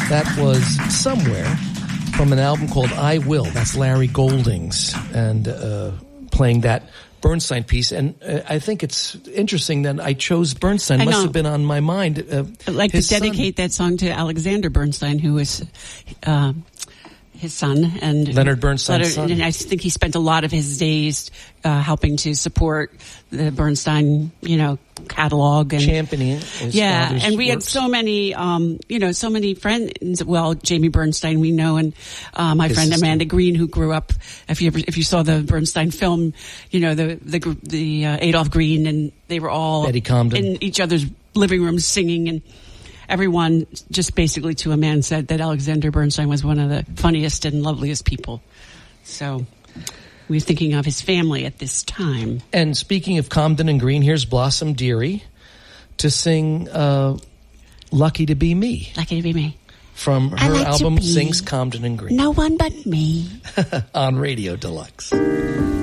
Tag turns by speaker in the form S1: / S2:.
S1: That was Somewhere from an album called I Will. That's Larry Goldings, and playing that Bernstein piece. And I think it's interesting that I chose Bernstein. Must have been on my mind.
S2: I'd like to dedicate that song to Alexander Bernstein, who was his son, and
S1: Leonard Bernstein's son.
S2: And I think he spent a lot of his days helping to support the Bernstein, catalog and
S1: championing.
S2: And we had so many, so many friends. Well, Jamie Bernstein, we know, and my friend Amanda Green, who grew up. If you saw the Bernstein film, the Adolph Green, and they were all
S1: Betty Comden
S2: in each other's living rooms singing, and everyone just basically to a man said that Alexander Bernstein was one of the funniest and loveliest people. So we were thinking of his family at this time.
S1: And speaking of Comden and Green, here's Blossom Dearie to sing Lucky to Be Me.
S2: Lucky to Be Me.
S1: From her album Sings Comden and Green.
S2: No one but me.
S1: On Radio Deluxe.